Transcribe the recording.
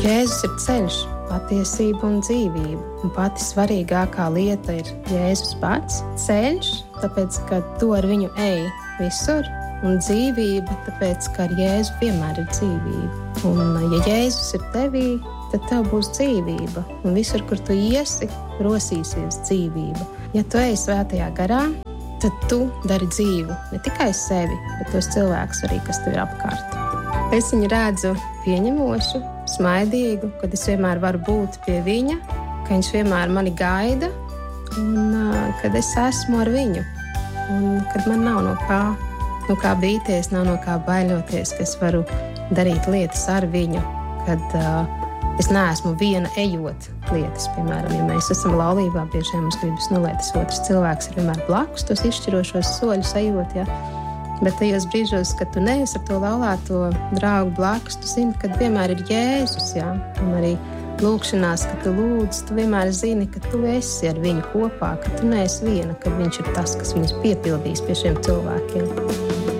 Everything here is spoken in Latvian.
Jēzus ir ceļš, patiesība un dzīvība. Un pati svarīgākā lieta ir Jēzus pats. Ceļš, tāpēc, ka tu ar viņu ej visur. Un dzīvība, tāpēc, ka ar Jēzu vienmēr ir dzīvība. Un ja Jēzus ir tevī, tad tev būs dzīvība. Un visur, kur tu iesi, rosīsies dzīvība. Ja tu ej svētajā garā, tad tu dari dzīvu. Ne tikai sevi, bet tos cilvēkus arī, kas tev ir apkārt. Es viņu redzu pieņemošu, smaidīgu, kad es vienmēr varu būt pie viņa, ka viņš vienmēr mani gaida un kad es esmu ar viņu. Un kad man nav no kā bīties, nav no kā baiļoties, ka es varu darīt lietas ar viņu, kad es neesmu viena ejot lietas. Piemēram, ja mēs esam laulībā, bieži vien mums gribas, lai tas otrs cilvēks ir vienmēr blakus, tos izšķirošos soļus ejot, ja? Bet tajos brīžos, kad tu neesi ar to laulāto draugu blakus, tu zini, ka vienmēr ir Jēzus, ja? Un arī lūkšanās, ka tu lūdz, tu vienmēr zini, ka tu esi ar viņu kopā, ka tu neesi viena, ka viņš ir tas, kas viņus piepildīs pie šiem cilvēkiem.